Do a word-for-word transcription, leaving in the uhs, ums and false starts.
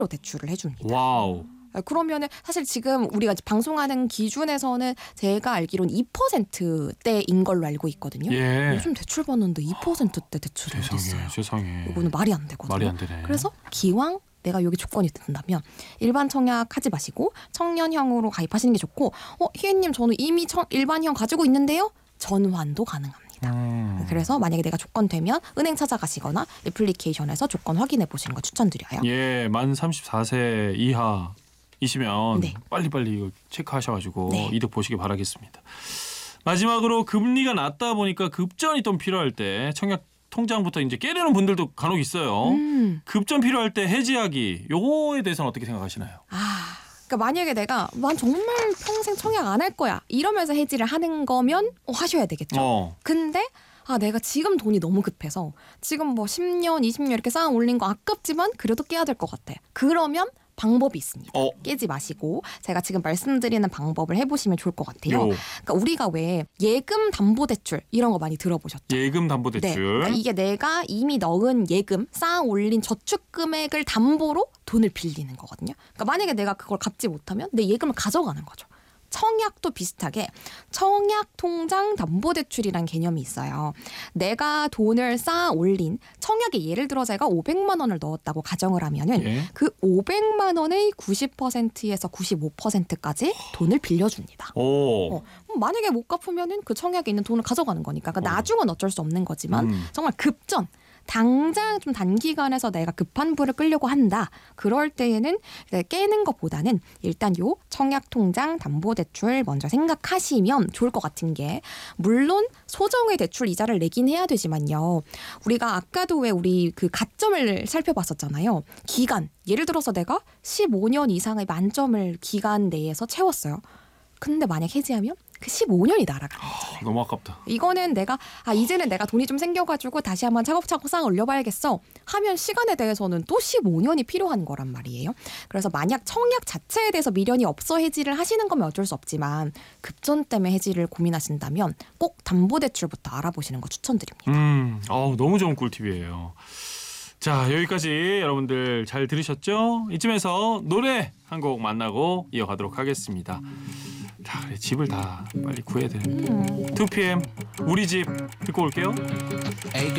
대출을 해줍니다. 와우. 그러면은 사실 지금 우리가 방송하는 기준에서는 제가 알기로는 이 퍼센트대인 걸로 알고 있거든요. 예. 요즘 대출 받는데 이 퍼센트대 대출이 어디 있어요? 세상에. 이거는 말이 안 되거든요. 말이 안 되네. 그래서 기왕 내가 여기 조건이 된다면 일반 청약 하지 마시고 청년형으로 가입하시는 게 좋고, 어, 희애님 저는 이미 청, 일반형 가지고 있는데요? 전환도 가능합니다. 음. 그래서 만약에 내가 조건 되면 은행 찾아가시거나 애플리케이션에서 조건 확인해 보시는 거 추천드려요. 예, 만 서른네 세 이하이시면 네. 빨리빨리 이거 체크하셔가지고 네. 이득 보시기 바라겠습니다. 마지막으로 금리가 낮다 보니까 급전이 좀 필요할 때 청약 통장부터 이제 깨려는 분들도 간혹 있어요. 음. 급전 필요할 때 해지하기, 요거에 대해서는 어떻게 생각하시나요? 아, 그러니까 만약에 내가 난 정말 평생 청약 안 할 거야 이러면서 해지를 하는 거면 어, 하셔야 되겠죠. 어. 근데 아 내가 지금 돈이 너무 급해서 지금 뭐 십 년, 이십 년 이렇게 쌓아 올린 거 아깝지만 그래도 깨야 될 것 같아. 그러면 방법이 있습니다. 어. 깨지 마시고 제가 지금 말씀드리는 방법을 해보시면 좋을 것 같아요. 요. 그러니까 우리가 왜 예금 담보대출 이런 거 많이 들어보셨죠? 예금 네. 담보대출. 그러니까 이게 내가 이미 넣은 예금, 쌓아 올린 저축 금액을 담보로 돈을 빌리는 거거든요. 그러니까 만약에 내가 그걸 갚지 못하면 내 예금을 가져가는 거죠. 청약도 비슷하게 청약통장 담보대출이라는 개념이 있어요. 내가 돈을 쌓아 올린 청약에 예를 들어 제가 오백만 원을 넣었다고 가정을 하면은 예. 그 오백만 원의 구십 퍼센트에서 구십오 퍼센트까지 돈을 빌려줍니다. 오. 어, 만약에 못 갚으면은 그 청약에 있는 돈을 가져가는 거니까. 그러니까 어. 나중은 어쩔 수 없는 거지만 음. 정말 급전. 당장 좀 단기간에서 내가 급한 불을 끌려고 한다. 그럴 때에는 깨는 것보다는 일단 요 청약통장 담보대출 먼저 생각하시면 좋을 것 같은 게, 물론 소정의 대출 이자를 내긴 해야 되지만요. 우리가 아까도 왜 우리 그 가점을 살펴봤었잖아요. 기간. 예를 들어서 내가 십오 년 이상의 만점을 기간 내에서 채웠어요. 근데 만약 해지하면 그 십오 년이 날아가는 거잖아요. 너무 아깝다. 이거는 내가 아 이제는 내가 돈이 좀 생겨가지고 다시 한번 차곡차곡 쌓아 올려봐야겠어 하면 시간에 대해서는 또 십오 년이 필요한 거란 말이에요. 그래서 만약 청약 자체에 대해서 미련이 없어 해지를 하시는 거면 어쩔 수 없지만 급전 때문에 해지를 고민하신다면 꼭 담보대출부터 알아보시는 거 추천드립니다. 음, 어우, 너무 좋은 꿀팁이에요. 자, 여기까지 여러분들 잘 들으셨죠? 이쯤에서 노래 한 곡 만나고 이어가도록 하겠습니다. 자, 그래, 집을 다 빨리 구해야 되는데. 음. 투 피엠 우리 집 듣고 올게요. Hey